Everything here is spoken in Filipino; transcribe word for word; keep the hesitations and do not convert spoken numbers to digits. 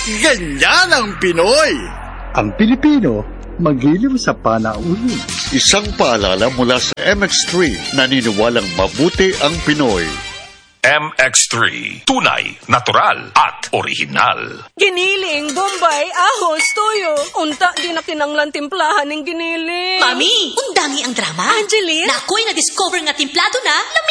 Ganyan ang Pinoy! Ang Pilipino, magiliw sa panauhin. Isang paalala mula sa M X three, naniniwalang mabuti ang Pinoy. M X three, tunay, natural, at original. Giniling, Bombay, ahos, tuyo. Unta, di na kinanglan timplahan ng giniling. Mami, undangi ang drama. Angeline? Na ako'y na-discover nga timplado na,